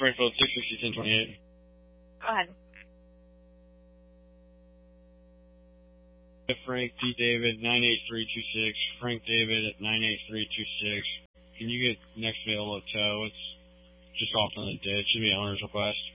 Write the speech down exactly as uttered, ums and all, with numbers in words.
Springfield, six sixty, ten twenty-eight. Go ahead. Frank D. David, nine eight three two six. Frank David at nine eight three two six. Can you get next available tow? It's just off on the ditch. Should be an owner's request.